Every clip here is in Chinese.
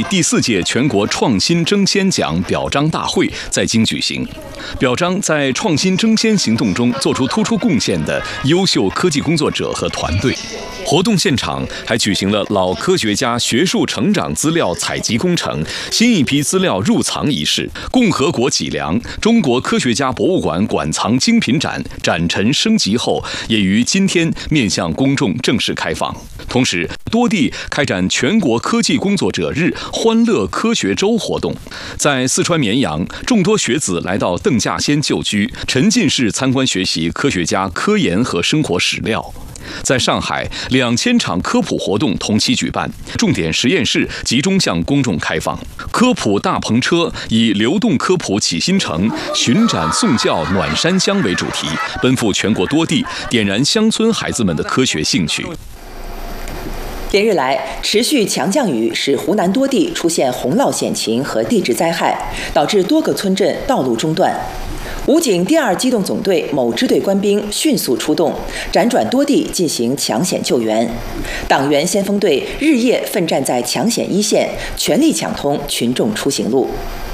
第4届全国创新争先奖表彰大会在京举行，表彰在创新争先行动中做出突出贡献的优秀科技工作者和团队。活动现场还举行了老科学家学术成长资料采集工程新一批资料入藏仪式，共和国脊梁中国科学家博物馆馆藏精品展展陈升级后，也于今天面向公众正式开放。同时，多地开展全国科技工作者日欢乐科学周活动。在四川绵阳，众多学子来到邓稼先旧居，沉浸式参观学习科学家科研和生活史料。在上海，2000场科普活动同期举办，重点实验室集中向公众开放。科普大篷车以流动科普启新城、巡展送教暖山乡为主题，奔赴全国多地，点燃乡村孩子们的科学兴趣。 连日来，持续强降雨使湖南多地出现洪涝险情和地质灾害，导致多个村镇道路中断。武警第2机动总队某支队官兵迅速出动，辗转多地进行抢险救援。党员先锋队日夜奋战在抢险一线，全力抢通群众出行路。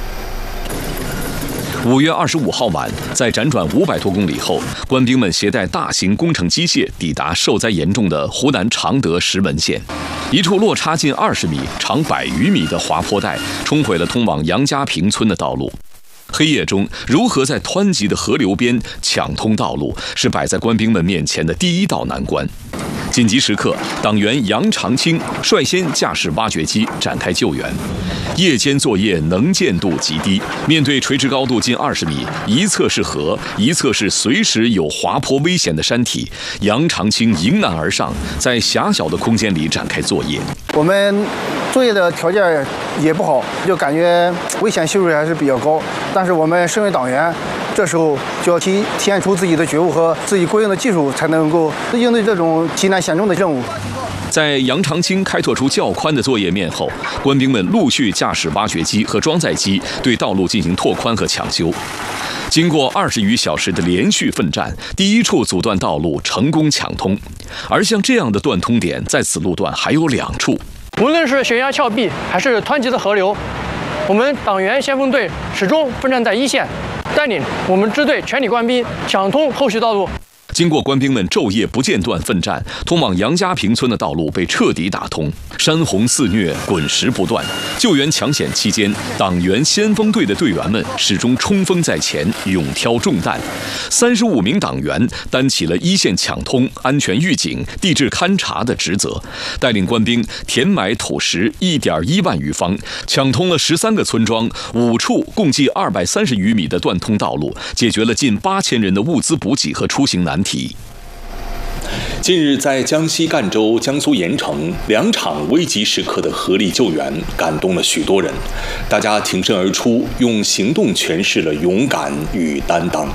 5月25号晚，在辗转500多公里后，官兵们携带大型工程机械抵达受灾严重的湖南常德石门县。一处落差近20米、长100余米的滑坡带冲毁了通往杨家坪村的道路。黑夜中，如何在湍急的河流边抢通道路，是摆在官兵们面前的第一道难关。紧急时刻，党员杨长青率先驾驶挖掘机展开救援。夜间作业能见度极低，面对垂直高度近20米，一侧是河，一侧是随时有滑坡危险的山体，杨长青迎难而上，在狭小的空间里展开作业。 我们作业的条件也不好，就感觉危险系数还是比较高。但是我们身为党员，这时候就要体现出自己的觉悟和自己过硬的技术，才能够应对这种极难险重的任务。 在杨长青开拓出较宽的作业面后，官兵们陆续驾驶挖掘机和装载机对道路进行拓宽和抢修。经过20余小时的连续奋战，第一处阻断道路成功抢通。而像这样的断通点，在此路段还有2处。 无论是悬崖峭壁，还是湍急的河流，我们党员先锋队始终奋战在一线，带领我们支队全体官兵抢通后续道路。 经过官兵们昼夜不间断奋战，通往杨家坪村的道路被彻底打通。山洪肆虐，滚石不断。救援抢险期间，党员先锋队的队员们始终冲锋在前，勇挑重担。35名党员担起了一线抢通、安全预警、地质勘察的职责，带领官兵填埋土石1.1万余方，抢通了13个村庄、5处共计230余米的断通道路，解决了近8000人的物资补给和出行难题。 近日，在江西赣州、江苏盐城2场危急时刻的合力救援，感动了许多人。大家挺身而出，用行动诠释了勇敢与担当。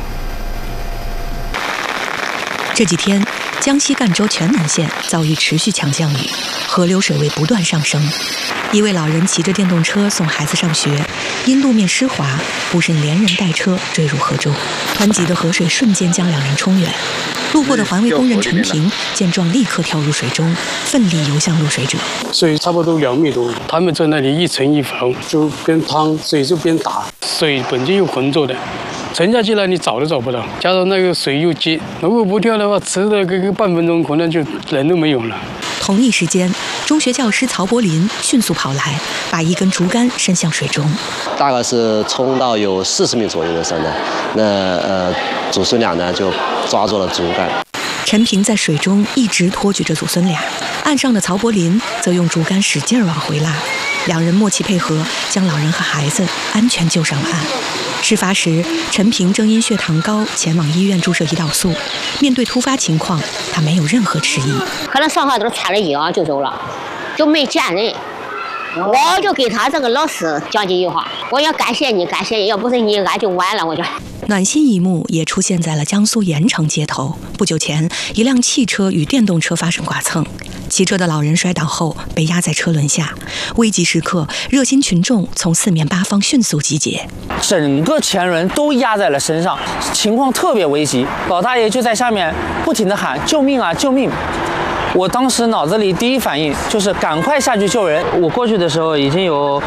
这几天，江西赣州全南县遭遇持续强降雨，河流水位不断上升。一位老人骑着电动车送孩子上学，因路面湿滑，不慎连人带车坠入河中，湍急的河水瞬间将2人冲远。路过的环卫工人陈平见状，立刻跳入水中，奋力游向落水者。 水差不多2米多，他们在那里一沉一浮，就边趟水就边打，水本就又浑浊的，沉下去了你找都找不到，加上那个水又急，如果不跳的话，迟了个半分钟，可能就人都没有了。 同一时间，中学教师曹柏林迅速跑来，把一根竹竿伸向水中。 大概是冲到有40米左右的深的，那祖孙俩呢就抓住了竹竿。 陈平在水中一直托举着祖孙俩，岸上的曹柏林则用竹竿使劲往回拉，2人默契配合，将老人和孩子安全救上了岸。事发时，陈平正因血糖高前往医院注射胰岛素。面对突发情况，他没有任何迟疑。 可能上海都插了药就走了，就没见人。我就给他这个老师讲几句话，我要感谢你，感谢你，要不是你，俺就完了。我就暖心一幕也出现在了江苏盐城街头。不久前，一辆汽车与电动车发生剐蹭，骑车的老人摔倒后被压在车轮下。危急时刻，热心群众从4面8方迅速集结， 整个前轮都压在了身上，情况特别危急。老大爷就在下面不停地喊：“救命啊，救命！”我当时脑子里第一反应就是赶快下去救人。我过去的时候已经有